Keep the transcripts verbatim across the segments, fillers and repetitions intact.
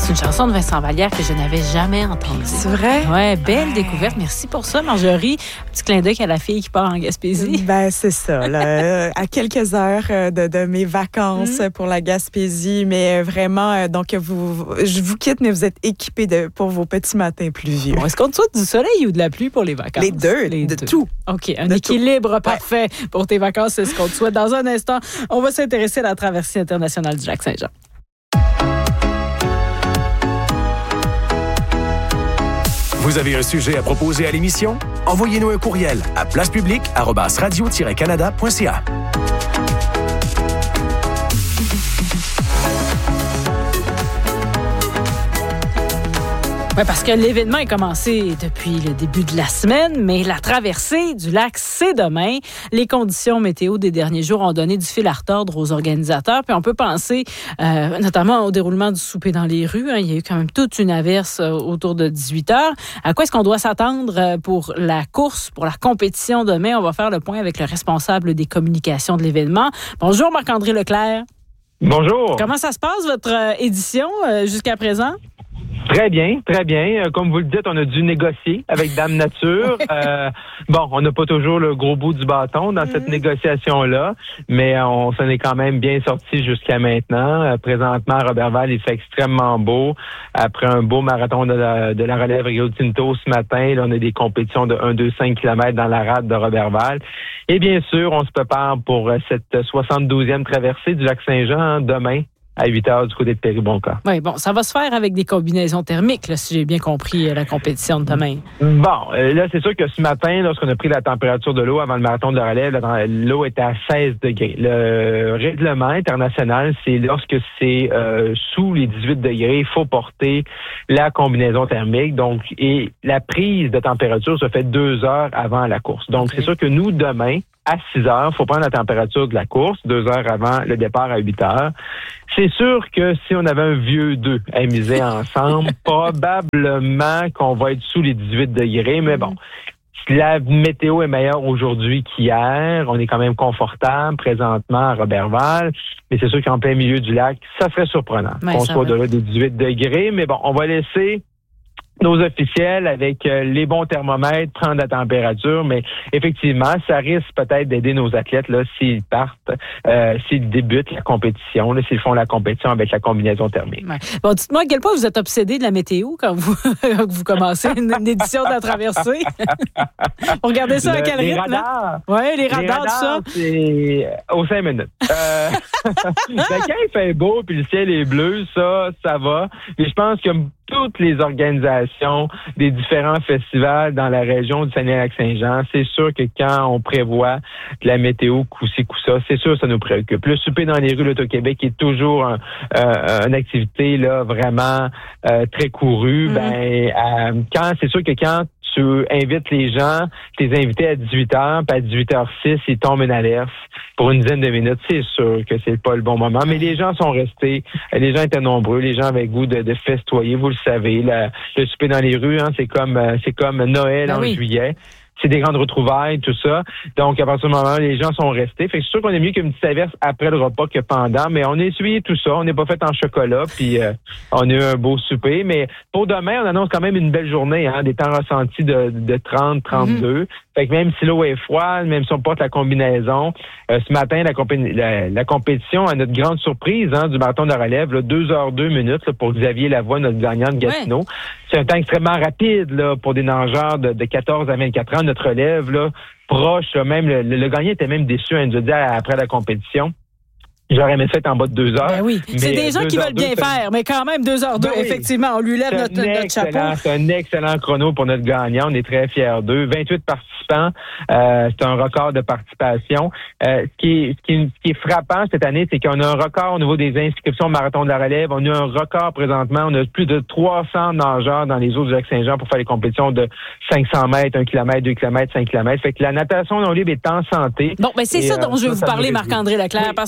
C'est une chanson de Vincent Vallière que je n'avais jamais entendue. C'est vrai? Oui, belle ouais. découverte. Merci pour ça, Marjorie. Petit clin d'œil à la fille qui part en Gaspésie. Ben, c'est ça. Là, à quelques heures de, de mes vacances mmh. pour la Gaspésie. Mais vraiment, donc, vous, je vous quitte, mais vous êtes équipés de, pour vos petits matins pluvieux. Bon, est-ce qu'on te souhaite du soleil ou de la pluie pour les vacances? Les deux. Les de deux. tout. OK. Un de équilibre tout. parfait ouais. pour tes vacances. C'est ce qu'on te souhaite. Dans un instant, on va s'intéresser à la traversée internationale du lac Saint-Jean. Vous avez un sujet à proposer à l'émission? Envoyez-nous un courriel à placepublique arobase radio tiret canada point c a. Oui, parce que l'événement est commencé depuis le début de la semaine, mais la traversée du lac, c'est demain. Les conditions météo des derniers jours ont donné du fil à retordre aux organisateurs. Puis on peut penser euh, notamment au déroulement du souper dans les rues. Hein. Il y a eu quand même toute une averse euh, autour de dix-huit heures. À quoi est-ce qu'on doit s'attendre pour la course, pour la compétition demain? On va faire le point avec le responsable des communications de l'événement. Bonjour Marc-André Leclerc. Bonjour. Comment ça se passe, votre euh, édition euh, jusqu'à présent? Très bien, très bien. Euh, comme vous le dites, on a dû négocier avec Dame Nature. euh, bon, on n'a pas toujours le gros bout du bâton dans mmh. cette négociation-là, mais on s'en est quand même bien sorti jusqu'à maintenant. Euh, présentement, à Roberval, il fait extrêmement beau. Après un beau marathon de la, de la relève Rio Tinto ce matin, là, on a des compétitions de un, deux, cinq kilomètres dans la rade de Roberval. Et bien sûr, on se prépare pour cette soixante-douzième traversée du lac Saint-Jean hein, demain. À huit heures du côté de Péribonka. Oui, bon, ça va se faire avec des combinaisons thermiques, là, si j'ai bien compris la compétition de demain. Bon, là, c'est sûr que ce matin, lorsqu'on a pris la température de l'eau avant le marathon de la relève, l'eau était à seize degrés. Le règlement international, c'est lorsque c'est euh, sous les dix-huit degrés, il faut porter la combinaison thermique. Donc, et la prise de température se fait deux heures avant la course. Donc, okay. c'est sûr que nous, demain, à six heures, il faut prendre la température de la course, deux heures avant le départ à huit heures. C'est sûr que si on avait un vieux deux à miser ensemble, probablement qu'on va être sous les dix-huit degrés, mais bon. La météo est meilleure aujourd'hui qu'hier. On est quand même confortable présentement à Roberval, mais c'est sûr qu'en plein milieu du lac, ça serait surprenant ouais, qu'on soit au-delà des dix-huit degrés, mais bon, on va laisser nos officiels avec euh, les bons thermomètres prendre la température, mais effectivement, ça risque peut-être d'aider nos athlètes là s'ils partent, euh, s'ils débutent la compétition, là, s'ils font la compétition avec la combinaison thermique. Ouais. Bon, dites-moi à quel point vous êtes obsédé de la météo quand vous vous commencez une, une édition de la traversée. Vous regardez ça Le, à quel les rythme? Radars, Oui, les radars, les radars, tout ça. C'est aux cinq minutes. Euh, ben, quand il fait beau puis le ciel est bleu, ça, ça va. Et je pense que toutes les organisations des différents festivals dans la région du Saguenay-Lac-Saint-Jean, c'est sûr que quand on prévoit de la météo coup-ci, coup-ça, c'est sûr que ça nous préoccupe. Le souper dans les rues de l'Auto-Québec est toujours un, euh, une activité là vraiment euh, très courue. Mm-hmm. Ben, euh, quand c'est sûr que quand tu invites les gens, tu les invités à dix-huit heures, puis à dix-huit heures six, ils tombent une alerte pour une dizaine de minutes. C'est sûr que c'est pas le bon moment, mais les gens sont restés, les gens étaient nombreux, les gens avaient goût de, de festoyer, vous le savez. La, le souper dans les rues, hein, c'est comme c'est comme Noël ben en oui. juillet. C'est des grandes retrouvailles, tout ça. Donc, à partir du moment où les gens sont restés, fait que c'est sûr qu'on est mieux qu'une petite averse après le repas que pendant, mais on a essuyé tout ça. On n'est pas fait en chocolat, puis euh, on a eu un beau souper. Mais pour demain, on annonce quand même une belle journée, hein, des temps ressentis de, de trente, trente-deux. Mm-hmm. Fait que même si l'eau est froide, même si on porte la combinaison, euh, ce matin, la, compé- la, la compétition, à notre grande surprise hein, du marathon de la relève, là, deux heures deux minutes là, pour Xavier Lavoie, notre gagnant de Gatineau. Ouais. C'est un temps extrêmement rapide là, pour des nageurs de, de quatorze à vingt-quatre ans. Notre relève, là, proche, là, même le, le, le gagnant était même déçu, hein, de dire après la compétition. J'aurais aimé ça être en bas de deux heures. Ben oui, c'est des gens qui veulent bien deux, faire, mais quand même deux heures deux, ben oui. effectivement, on lui lève notre, notre chapeau. C'est un excellent chrono pour notre gagnant. On est très fiers d'eux. vingt-huit participants, euh, c'est un record de participation. Euh, ce, qui est, ce, qui est, ce qui est frappant cette année, c'est qu'on a un record au niveau des inscriptions au marathon de la relève. On a un record présentement. On a plus de trois cents nageurs dans les eaux du lac Saint-Jean pour faire les compétitions de cinq cents mètres, un kilomètre, deux kilomètres, cinq kilomètres. Fait que la natation non libre est en santé. Bon, ben c'est Et, ça dont euh, je veux vous parler, Marc-André Leclerc, oui, parce que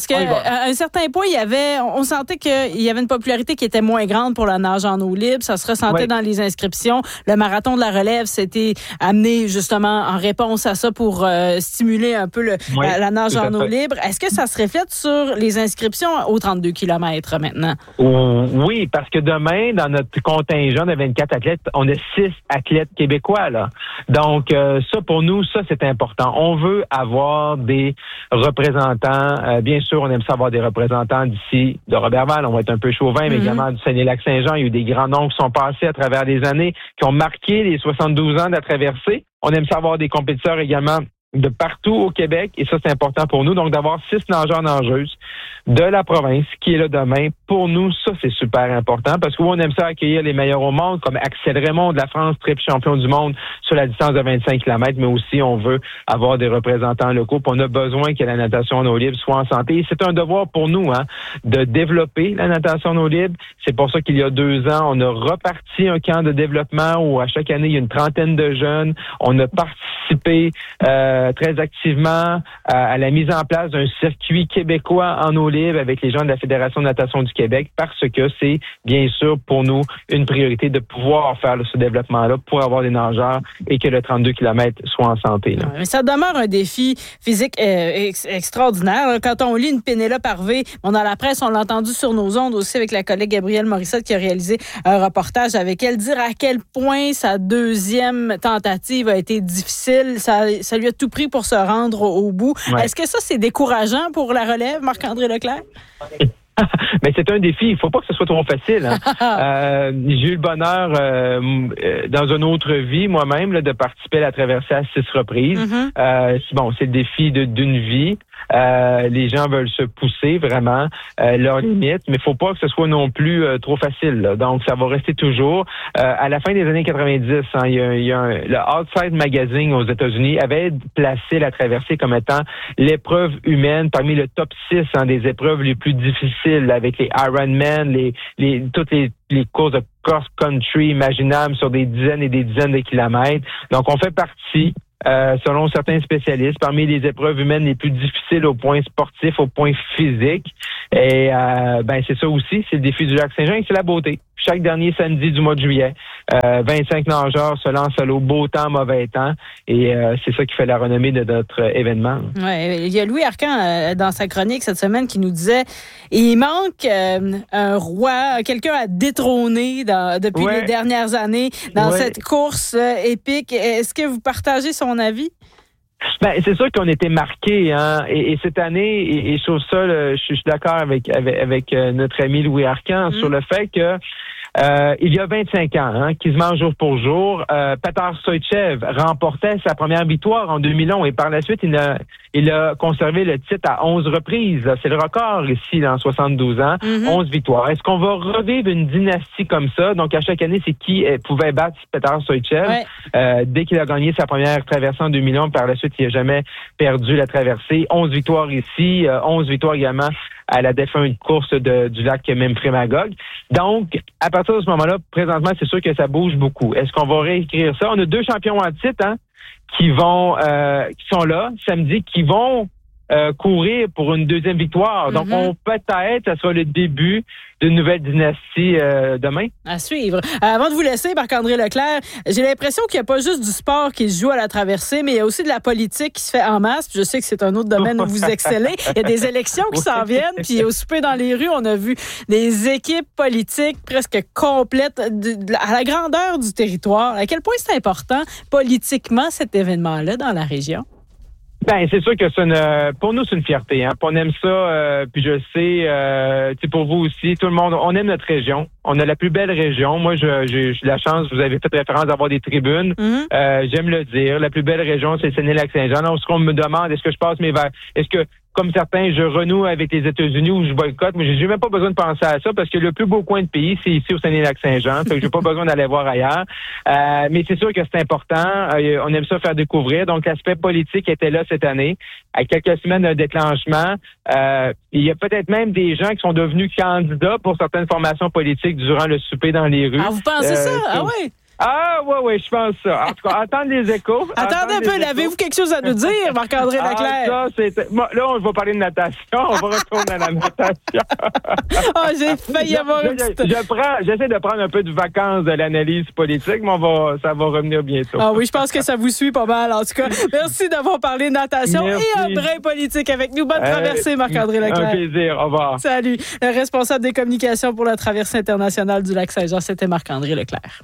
à un certain point, il y avait, on sentait qu'il y avait une popularité qui était moins grande pour la nage en eau libre. Ça se ressentait oui. dans les inscriptions. Le marathon de la relève s'était amené justement en réponse à ça pour euh, stimuler un peu le, oui, la, la nage en eau libre. Est-ce que ça se reflète sur les inscriptions aux trente-deux kilomètres maintenant? Oui, parce que demain, dans notre contingent de vingt-quatre athlètes, on a six athlètes québécois, là. Donc, euh, ça, pour nous, ça, c'est important. On veut avoir des représentants. Euh, bien sûr, on aime ça avoir des représentants d'ici, de Robertval. On va être un peu chauvin, mais mm-hmm. également du Saguenay-Lac-Saint-Jean. Il y a eu des grands noms qui sont passés à travers les années, qui ont marqué les soixante-douze ans de la traversée. On aime ça avoir des compétiteurs également de partout au Québec, et ça, c'est important pour nous. Donc, d'avoir six nageurs nageuses de la province qui est là demain, pour nous, ça, c'est super important parce que oui, on aime ça accueillir les meilleurs au monde, comme Axel Raymond de la France, triple champion du monde sur la distance de vingt-cinq kilomètres, mais aussi, on veut avoir des représentants locaux. Puis on a besoin que la natation en eau libre soit en santé. Et c'est un devoir pour nous, hein, de développer la natation en eau libre. C'est pour ça qu'il y a deux ans, on a reparti un camp de développement où à chaque année, il y a une trentaine de jeunes. On a participé euh, très activement à, à la mise en place d'un circuit québécois en eau libre avec les gens de la Fédération de natation du Québec parce que c'est bien sûr pour nous une priorité de pouvoir faire ce développement-là pour avoir des nageurs et que le trente-deux kilomètres soit en santé. Là. Mais ça demeure un défi physique euh, ex- extraordinaire. Quand on lit une Pénélope Harvey, on a la presse, on l'a entendu sur nos ondes aussi avec la collègue Gabrielle Morissette qui a réalisé un reportage avec elle, dire à quel point sa deuxième tentative a été difficile. Ça, ça lui a tout pris pour se rendre au, au bout. Ouais. Est-ce que ça, c'est décourageant pour la relève, Marc-André Leclerc? Mais c'est un défi. Il faut pas que ce soit trop facile. Hein. euh, j'ai eu le bonheur, euh, dans une autre vie, moi-même, là, de participer à la traversée à six reprises. Mm-hmm. Euh, bon, c'est le défi de, d'une vie. Euh, les gens veulent se pousser vraiment euh, leurs limites, mais il faut pas que ce soit non plus euh, trop facile. Là. Donc, ça va rester toujours. Euh, à la fin des années quatre-vingt-dix, hein, il y a, il y a un, le Outside Magazine aux États-Unis avait placé la traversée comme étant l'épreuve humaine parmi le top six hein, des épreuves les plus difficiles, avec les Ironman, les, les toutes les les courses de cross-country imaginables sur des dizaines et des dizaines de kilomètres. Donc, on fait partie, euh, selon certains spécialistes, parmi les épreuves humaines les plus difficiles au point sportif, au point physique. Et euh, ben c'est ça aussi, c'est le défi du Lac-Saint-Jean et c'est la beauté. Chaque dernier samedi du mois de juillet, euh, vingt-cinq nageurs se lancent à l'eau, beau temps, mauvais temps. Et euh, c'est ça qui fait la renommée de notre événement. Ouais, il y a Louis Arcan euh, dans sa chronique cette semaine qui nous disait il manque euh, un roi, quelqu'un à détrôner dans, depuis ouais. les dernières années dans ouais. cette course euh, épique. Est-ce que vous partagez son avis? Ben, c'est sûr qu'on était marqués, hein. Et, et cette année, et, et sur ça, le, je, je suis d'accord avec avec, avec euh, notre ami Louis Arcan mmh. sur le fait que euh, il y a vingt-cinq ans, hein, quasiment jour pour jour, euh, Petar Stoichev remportait sa première victoire en deux mille onze et par la suite, il a, il a conservé le titre à onze reprises. Là. C'est le record ici, là, en soixante-douze ans, mmh. onze victoires. Est-ce qu'on va revivre une dynastie comme ça? Donc, à chaque année, c'est qui euh, pouvait battre Petar Stoichev ouais. euh, dès qu'il a gagné sa première traversée en deux mille onze. Par la suite, il n'a jamais perdu la traversée. onze victoires ici, euh, onze victoires également à la défunte course de, du lac Memphremagog. Donc, à partir de ce moment-là, présentement, c'est sûr que ça bouge beaucoup. Est-ce qu'on va réécrire ça? On a deux champions en titre, hein, qui vont, euh, qui sont là samedi, qui vont euh, courir pour une deuxième victoire. Mm-hmm. Donc, on peut-être, ça sera le début d'une nouvelle dynastie euh, demain. À suivre. Euh, avant de vous laisser, Marc-André Leclerc, j'ai l'impression qu'il n'y a pas juste du sport qui se joue à la traversée, mais il y a aussi de la politique qui se fait en masse. Puis je sais que c'est un autre domaine où vous excellez. Il y a des élections qui s'en viennent. Puis au souper dans les rues, on a vu des équipes politiques presque complètes de, de, à la grandeur du territoire. À quel point c'est important politiquement cet événement-là dans la région? Ben, c'est sûr que c'est une, pour nous, c'est une fierté. Hein. On aime ça, euh, puis je sais, euh, tu sais, pour vous aussi, tout le monde, on aime notre région. On a la plus belle région. Moi, je, j'ai, j'ai la chance, vous avez fait référence d'avoir des tribunes. Mm-hmm. Euh, j'aime le dire. La plus belle région, c'est le Saguenay-Lac-Saint-Jean. Donc, ce qu'on me demande, est-ce que je passe mes verres? Est-ce que, comme certains, je renoue avec les États-Unis ou je boycotte? Mais j'ai même pas besoin de penser à ça parce que le plus beau coin de pays, c'est ici au Saguenay-Lac-Saint-Jean. Fait que j'ai pas besoin d'aller voir ailleurs. Euh, mais c'est sûr que c'est important. Euh, on aime ça faire découvrir. Donc, l'aspect politique était là cette année. À quelques semaines d'un déclenchement, euh, il y a peut-être même des gens qui sont devenus candidats pour certaines formations politiques durant le souper dans les rues. Ah, vous pensez euh, ça? Ah oui? Ah, oui, oui, je pense ça. En tout cas, attendre les échos. Attendez un peu, avez-vous quelque chose à nous dire, Marc-André Leclerc? Ah, ça, c'est... Bon, là, on va parler de natation. On va retourner à la natation. Oh, j'ai failli je, avoir je, une petite... je prends, j'essaie de prendre un peu de vacances de l'analyse politique, mais on va, ça va revenir bientôt. Ah oui, je pense que ça vous suit pas mal, en tout cas. Merci d'avoir parlé de natation Merci. et un brin politique avec nous. Bonne traversée, Marc-André Leclerc. Un plaisir. Au revoir. Salut. Le responsable des communications pour la traversée internationale du Lac-Saint-Jean, c'était Marc-André Leclerc.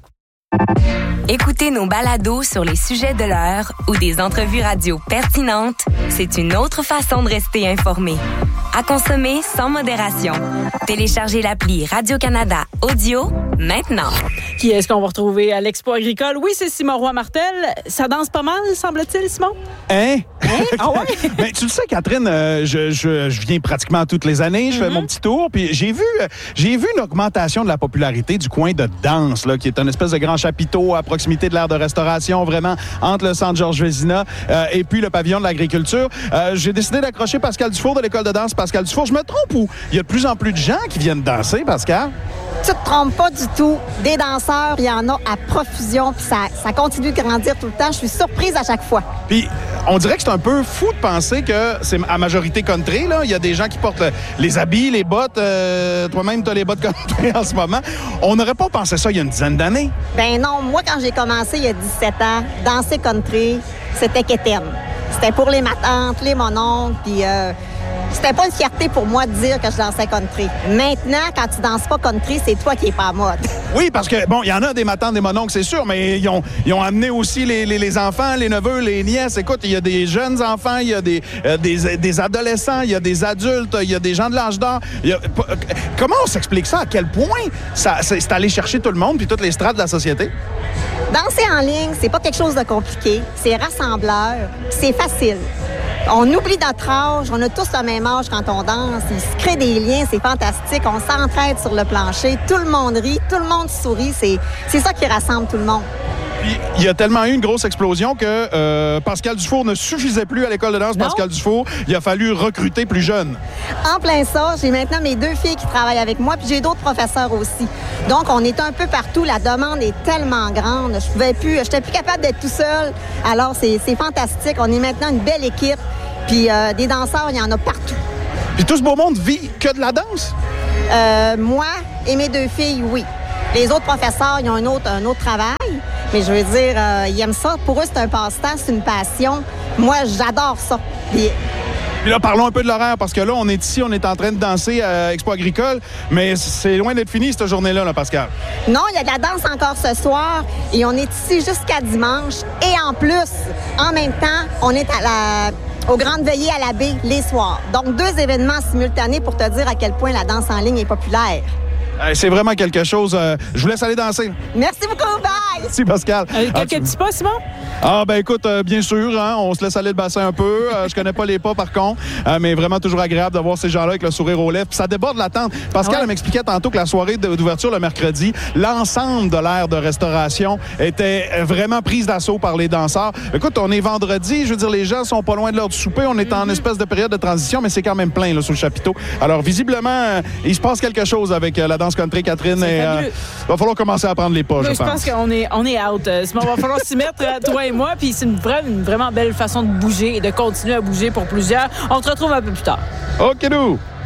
Écoutez nos balados sur les sujets de l'heure ou des entrevues radio pertinentes, c'est une autre façon de rester informé. À consommer sans modération. Téléchargez l'appli Radio-Canada Audio maintenant. Qui est-ce qu'on va retrouver à l'Expo agricole? Oui, c'est Simon Roy-Martel. Ça danse pas mal, semble-t-il, Simon? Hein? Hein? Ah ouais? Ben, tu le sais, Catherine, euh, je, je, je viens pratiquement toutes les années. Je mm-hmm. fais mon petit tour. Puis j'ai vu, j'ai vu une augmentation de la popularité du coin de danse, là, qui est une espèce de grand chapiteau à proximité de l'aire de restauration, vraiment entre le centre Georges Vézina euh, et puis le pavillon de l'agriculture. Euh, j'ai décidé d'accrocher Pascal Dufour de l'école de danse Pascal Dufour. Je me trompe ou il y a de plus en plus de gens qui viennent danser, Pascal? Tu te trompes pas du tout. Des danseurs, il y en a à profusion, puis ça, ça continue de grandir tout le temps. Je suis surprise à chaque fois. Puis, on dirait que c'est un peu fou de penser que c'est à majorité country, là. Il y a des gens qui portent le, les habits, les bottes. Euh, toi-même, tu as les bottes country en ce moment. On n'aurait pas pensé ça il y a une dizaine d'années. Ben non. Moi, quand j'ai commencé il y a dix-sept ans, danser country, c'était quétaine. C'était pour les matantes, les mononcles, puis... Euh, C'était pas une fierté pour moi de dire que je dansais country. Maintenant, quand tu danses pas country, c'est toi qui es pas à mode. Oui, parce que, bon, il y en a des matantes, des mononcles, c'est sûr, mais ils ont, ils ont amené aussi les, les, les enfants, les neveux, les nièces. Écoute, il y a des jeunes enfants, il y a des, euh, des, des adolescents, il y a des adultes, il y a des gens de l'âge d'or. Y a, comment on s'explique ça? À quel point ça, c'est, c'est allé chercher tout le monde puis toutes les strates de la société? Danser en ligne, c'est pas quelque chose de compliqué. C'est rassembleur, c'est facile. On oublie notre âge, on a tous le même âge quand on danse. Il se crée des liens, c'est fantastique. On s'entraide sur le plancher, tout le monde rit, tout le monde sourit. C'est, c'est ça qui rassemble tout le monde. Puis, il y a tellement eu une grosse explosion que euh, Pascal Dufour ne suffisait plus à l'école de danse. Non. Pascal Dufour, il a fallu recruter plus jeune. En plein ça, j'ai maintenant mes deux filles qui travaillent avec moi, puis j'ai d'autres professeurs aussi. Donc, on est un peu partout. La demande est tellement grande. Je pouvais plus, j'étais plus capable d'être tout seul. Alors, c'est, c'est fantastique. On est maintenant une belle équipe. Puis euh, des danseurs, il y en a partout. Puis tout ce beau monde vit que de la danse? Euh, moi et mes deux filles, oui. Les autres professeurs, ils ont un autre, un autre travail. Mais je veux dire, euh, ils aiment ça. Pour eux, c'est un passe-temps, c'est une passion. Moi, j'adore ça. Puis, Puis là, parlons un peu de l'horaire, parce que là, on est ici, on est en train de danser à Expo agricole, mais c'est loin d'être fini, cette journée-là, là, Pascal. Non, il y a de la danse encore ce soir, et on est ici jusqu'à dimanche. Et en plus, en même temps, on est à la... aux grandes veillées à la baie les soirs. Donc, deux événements simultanés pour te dire à quel point la danse en ligne est populaire. C'est vraiment quelque chose. Euh, je vous laisse aller danser. Merci beaucoup, bye! Merci, Pascal. Euh, quelques ah, petits pas, Simon? Ah, ben écoute, euh, bien sûr, hein, on se laisse aller le bassin un peu. Euh, je connais pas les pas, par contre, euh, mais vraiment toujours agréable de voir ces gens-là avec le sourire aux lèvres. Puis ça déborde l'attente. Pascal, ouais. elle m'expliquait tantôt que la soirée d'ouverture le mercredi, l'ensemble de l'aire de restauration était vraiment prise d'assaut par les danseurs. Écoute, on est vendredi, je veux dire, les gens sont pas loin de l'heure du souper. On est mm-hmm. en espèce de période de transition, mais c'est quand même plein là, sous le chapiteau. Alors, visiblement, euh, il se passe quelque chose avec euh, la danse country, Catherine. Il euh, va falloir commencer à prendre les pas, oui, je je pense. pense qu'on est, on est out. Il va falloir s'y mettre, toi et moi. Puis c'est une, vraie, une vraiment belle façon de bouger et de continuer à bouger pour plusieurs. On se retrouve un peu plus tard. OK, nous!